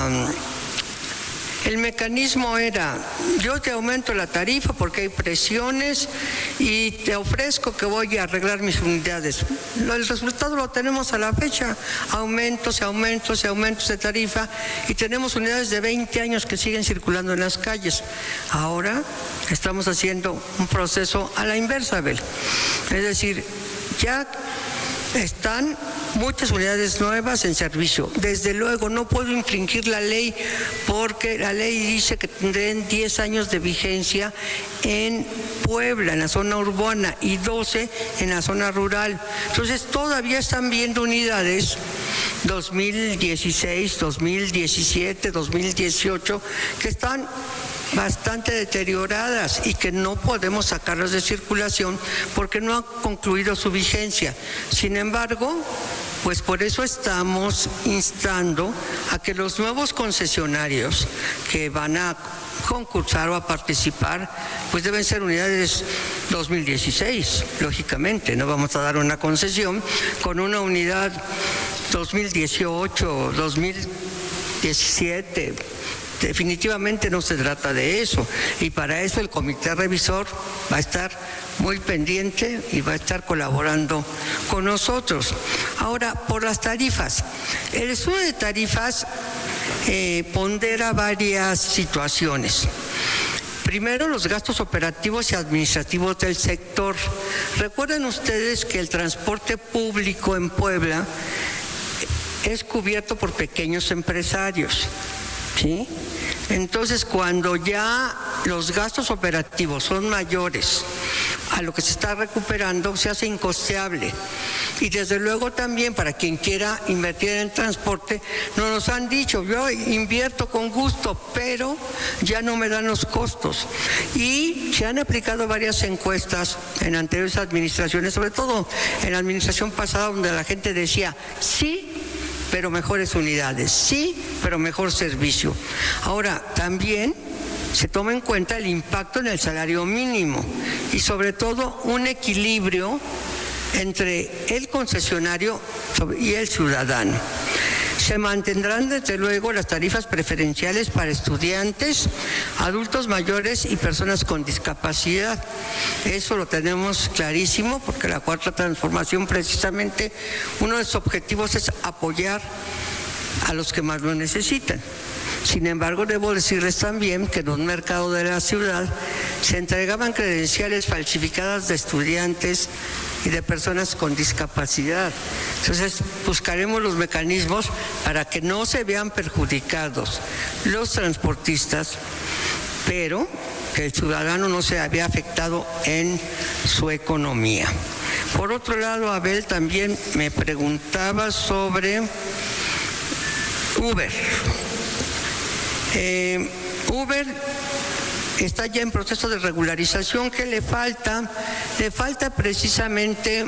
el mecanismo era: yo te aumento la tarifa porque hay presiones y te ofrezco que voy a arreglar mis unidades. El resultado lo tenemos a la fecha: aumentos de tarifa, y tenemos unidades de 20 años que siguen circulando en las calles. Ahora estamos haciendo un proceso a la inversa, Abel. Es decir, ya están muchas unidades nuevas en servicio. Desde luego no puedo infringir la ley, porque la ley dice que tendrán 10 años de vigencia en Puebla, en la zona urbana, y 12 en la zona rural. Entonces todavía están viendo unidades 2016, 2017, 2018 que están bastante deterioradas y que no podemos sacarlas de circulación porque no ha concluido su vigencia. Sin embargo, pues por eso estamos instando a que los nuevos concesionarios que van a concursar o a participar, pues deben ser unidades 2016, lógicamente. No vamos a dar una concesión con una unidad 2018, 2017. Definitivamente no se trata de eso, y para eso el comité revisor va a estar muy pendiente y va a estar colaborando con nosotros. Ahora, por las tarifas. El estudio de tarifas pondera varias situaciones. Primero, los gastos operativos y administrativos del sector. Recuerden ustedes que el transporte público en Puebla es cubierto por pequeños empresarios, ¿sí? Entonces, cuando ya los gastos operativos son mayores a lo que se está recuperando, se hace incosteable. Y desde luego también para quien quiera invertir en transporte, nos han dicho: yo invierto con gusto, pero ya no me dan los costos. Y se han aplicado varias encuestas en anteriores administraciones, sobre todo en la administración pasada, donde la gente decía: sí, pero mejores unidades, sí, pero mejor servicio. Ahora, también se toma en cuenta el impacto en el salario mínimo y sobre todo un equilibrio entre el concesionario y el ciudadano. Se mantendrán desde luego las tarifas preferenciales para estudiantes, adultos mayores y personas con discapacidad. Eso lo tenemos clarísimo, porque la Cuarta Transformación, precisamente, uno de sus objetivos es apoyar a los que más lo necesitan. Sin embargo, debo decirles también que en un mercado de la ciudad se entregaban credenciales falsificadas de estudiantes y de personas con discapacidad. Entonces, buscaremos los mecanismos para que no se vean perjudicados los transportistas, pero que el ciudadano no se vea afectado en su economía. Por otro lado, Abel también me preguntaba sobre Uber. Uber está ya en proceso de regularización. ¿Qué le falta? Le falta precisamente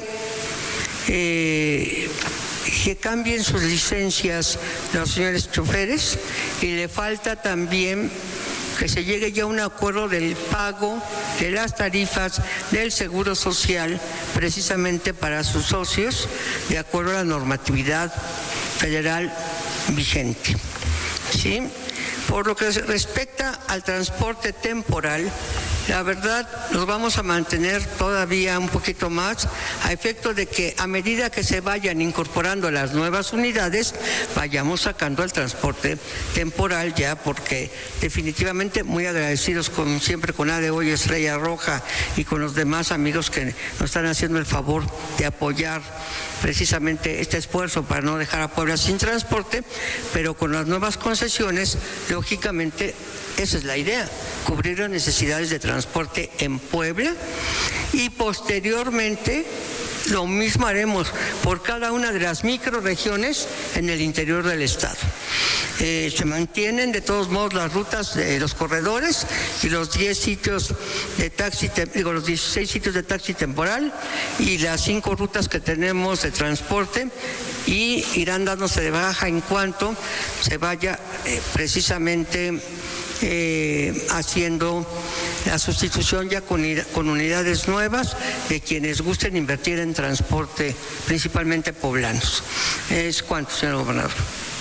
que cambien sus licencias los señores choferes, y le falta también que se llegue ya a un acuerdo del pago de las tarifas del Seguro Social precisamente para sus socios, de acuerdo a la normatividad federal vigente. ¿Sí? Por lo que respecta al transporte temporal, la verdad nos vamos a mantener todavía un poquito más, a efecto de que a medida que se vayan incorporando las nuevas unidades, vayamos sacando el transporte temporal ya, porque definitivamente muy agradecidos siempre con ADO y Estrella Roja y con los demás amigos que nos están haciendo el favor de apoyar precisamente este esfuerzo para no dejar a Puebla sin transporte, pero con las nuevas concesiones, lógicamente, esa es la idea, cubrir las necesidades de transporte en Puebla, y posteriormente lo mismo haremos por cada una de las microrregiones en el interior del estado. Se mantienen de todos modos las rutas de los corredores y los 10 sitios de taxi, los 16 sitios de taxi temporal y las 5 rutas que tenemos de transporte, y irán dándose de baja en cuanto se vaya precisamente haciendo la sustitución ya con unidades nuevas de quienes gusten invertir en transporte, principalmente poblanos. Es cuanto, señor gobernador.